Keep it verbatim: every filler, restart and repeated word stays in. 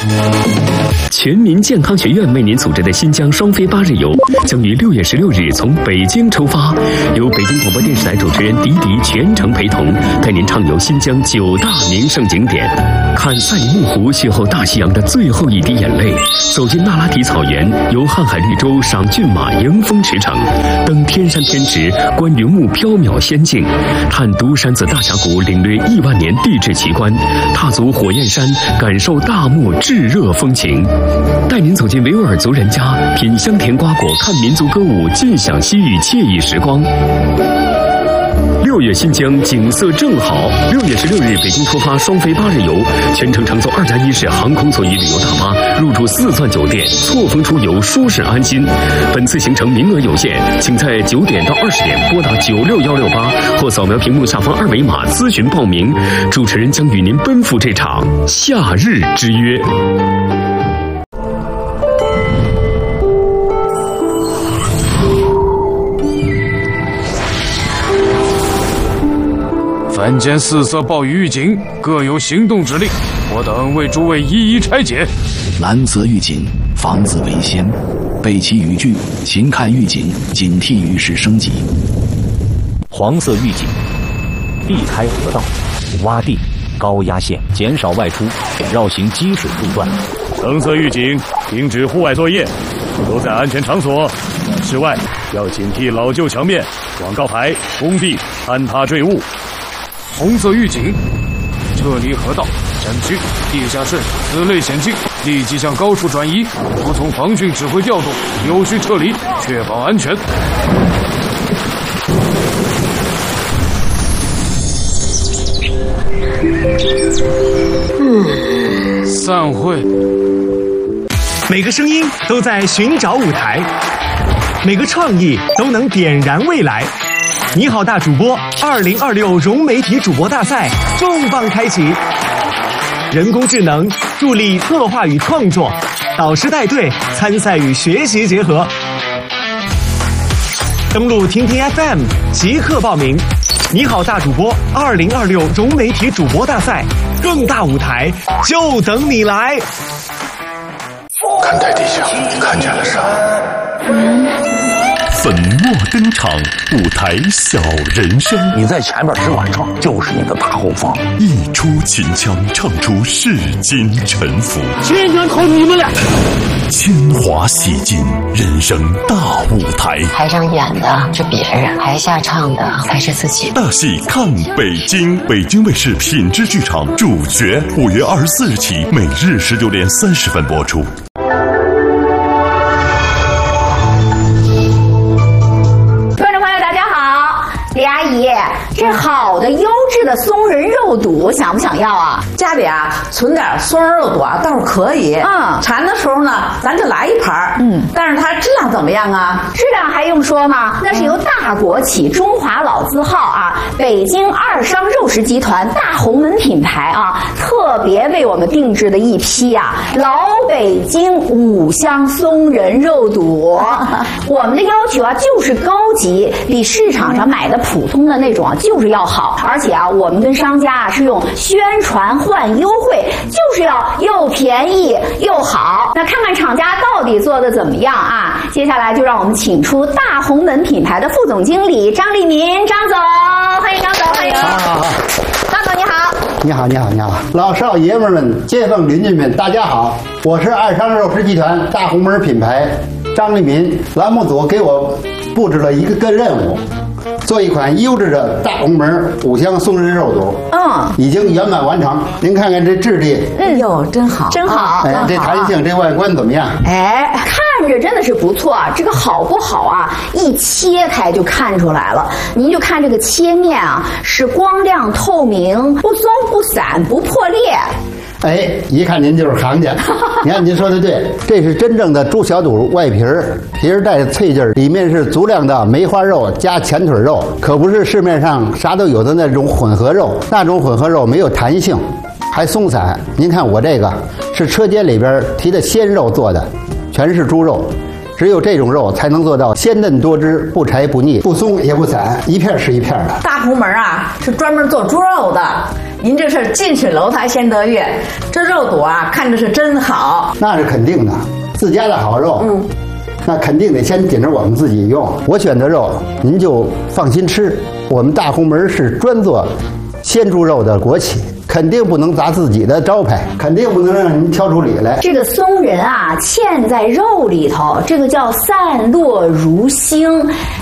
全民健康学院为您组织的新疆双飞八日游将于六月十六日从北京出发，由北京广播电视台主持人迪迪全程陪同，带您畅游新疆九大名胜景点，看赛里木湖邂逅大西洋的最后一滴眼泪，走进那拉提草原，游瀚海绿洲，赏骏马，迎风驰骋，登天山天池，观云雾缥缈仙境，探独山子大峡谷，领略亿万年地质奇观，踏足火焰山，感受大漠炙热风情，带您走进维吾尔族人家，品香甜瓜果，看民族歌舞，尽享西域惬意时光。六月新疆景色正好，六月十六日北京出发双飞八日游，全程乘坐二加一式航空座椅旅游大巴，入住四钻酒店，错峰出游，舒适安心。本次行程名额有限，请在九点到二十点拨打九六幺六八或扫描屏幕下方二维码咨询报名。主持人将与您奔赴这场夏日之约。 凡间四色暴雨预警各有行动指令，我等为诸位一一拆解。 蓝色预警，防自为先，背起雨具，勤看预警，警惕雨势升级。 黄色预警，避开河道、洼地、高压线，减少外出，绕行积水路段。 橙色预警，停止户外作业，都在安全场所。室外要警惕老旧墙面、广告牌、工地坍塌坠物。 红色预警，撤离河道、山区、地下室此类险境，立即向高处转移，服从防汛指挥调度，有序撤离，确保安全。嗯，散会。 每个声音都在寻找舞台，每个创意都能点燃未来。你好，大主播二零二六融媒体主播大赛重磅开启，人工智能助力策划与创作，导师带队，参赛与学习结合。登录听听 F M 即刻报名。你好，大主播二零二六融媒体主播大赛，更大舞台就等你来。 看台底下，你看见了啥？ 粉墨登场，舞台小人生。 你在前面是晚唱，就是你的大后方。 一出秦腔，唱出世间沉浮。 秦腔投你们俩。 铅华洗尽，人生大舞台。 台上演的是别人，台下唱的才是自己。 大戏看北京，北京卫视品质剧场主角，五月二十四日起，每日十九点三十分播出。 李阿姨，这好的优质的松仁肉肚想不想要啊？ 家里啊存点松仁肉肚啊倒是可以，嗯，馋的时候呢咱就来一盘，嗯，但是它质量怎么样啊？ 质量还用说吗？那是由大国企中华老字号啊，北京二商肉食集团大红门品牌啊，特别为我们定制的一批啊老北京五香松仁肉肚。我们的要求啊就是高级，比市场上买的普通的那种啊就是要好，而且啊我们跟商家啊是用宣传换优惠，就是要又便宜又好。那看看厂家到底做的怎么样啊？接下来就让我们请出大红门品牌的副总经理张立民，张总，欢迎张总，欢迎。 好好好， 张总你好。 你好，你好，你好，老少爷们们、街坊邻居们，大家好，我是二商肉食集团大红门品牌张立民。栏目组给我布置了一个个任务，做一款优质的大红门五香松仁肉肚，嗯，已经圆满完成。您看看这质地， 嗯哟，真好， 真好。 哎，这弹性，这外观怎么样？ 哎，看着真的是不错啊。这个好不好啊？一切开就看出来了。您就看这个切面啊，是光亮透明，不松不散，不破裂。 哎，一看您就是行家。你看您说的对，这是真正的猪小肚外皮儿，皮儿带着脆劲儿，里面是足量的梅花肉加前腿肉，可不是市面上啥都有的那种混合肉，那种混合肉没有弹性，还松散。您看我这个是车间里边提的鲜肉做的，全是猪肉。只有这种肉才能做到鲜嫩多汁，不柴不腻，不松也不散，一片是一片的。 大红门啊是专门做猪肉的， 您这是近水楼台先得月，这肉肚啊看着是真好。 那是肯定的，自家的好肉，嗯，那肯定得先紧着我们自己用。我选的肉您就放心吃，我们大红门是专做鲜猪肉的国企。肯定不能砸自己的招牌，肯定不能让人挑出理来。 这个松仁啊，嵌在肉里头，这个叫散落如星。